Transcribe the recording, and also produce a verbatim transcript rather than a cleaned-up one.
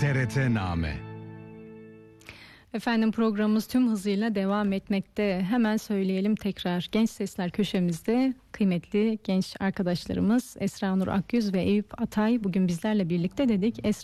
T R T-Name. Efendim programımız tüm hızıyla devam etmekte. Hemen söyleyelim tekrar. Genç Sesler köşemizde kıymetli genç arkadaşlarımız Esra Nur Akyüz ve Eyüp Atay bugün bizlerle birlikte dedik. Esra